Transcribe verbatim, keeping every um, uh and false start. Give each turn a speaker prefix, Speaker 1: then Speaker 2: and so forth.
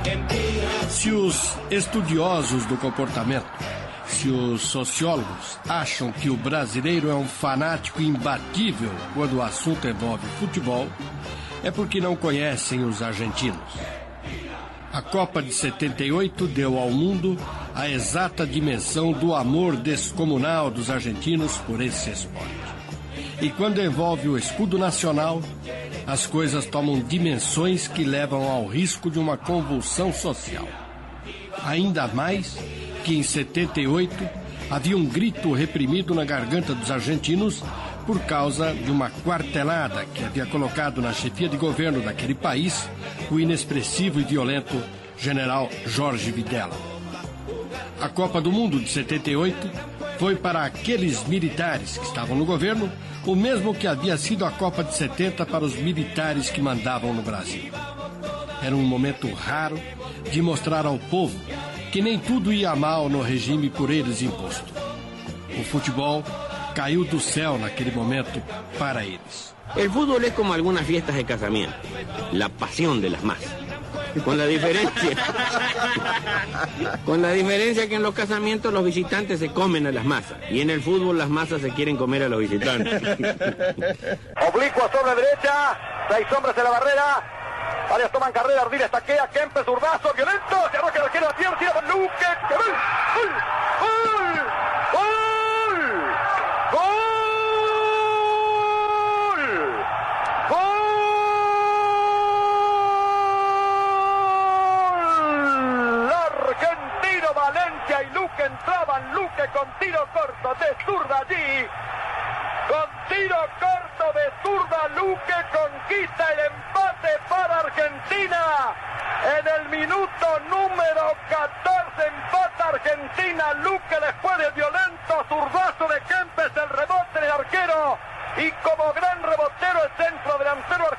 Speaker 1: Se os estudiosos do comportamento, se os sociólogos acham que o brasileiro é um fanático imbatível quando o assunto envolve futebol, é porque não conhecem os argentinos. A Copa de setenta e oito deu ao mundo a exata dimensão do amor descomunal dos argentinos por esse esporte. E quando envolve o escudo nacional, as coisas tomam dimensões que levam ao risco de uma convulsão social. Ainda mais que em setenta e oito havia um grito reprimido na garganta dos argentinos por causa de uma quartelada que havia colocado na chefia de governo daquele país o inexpressivo e violento general Jorge Videla. A Copa do Mundo de setenta e oito foi para aqueles militares que estavam no governo o mesmo que havia sido a Copa de setenta para os militares que mandavam no Brasil. Era um momento raro de mostrar ao povo que nem tudo ia mal no regime por eles imposto. O futebol caiu do céu naquele momento para eles.
Speaker 2: El fútbol es como algunas fiestas de casamiento, la pasión de las masas. Con la diferencia, con la diferencia que en los casamientos los visitantes se comen a las masas y en el fútbol las masas se quieren comer a los visitantes.
Speaker 3: Oblicua sobre derecha, seis hombres en la barrera. Varias toman carrera, Ardiles taquea, Kempes, zurdazo, violento, se arroja el arquero a tierra, tira con Luque, ¡gol! ¡Gol! ¡Gol! ¡Gol! ¡Gol! ¡Gol! Argentino, Valencia y Luque entraban, Luque con tiro corto de zurda allí. Con tiro corto de zurda, Luque conquista el empate para Argentina. En el minuto número catorce empata Argentina. Luque después del violento zurdazo de Kempes, el rebote del arquero. Y como gran rebotero el centro delantero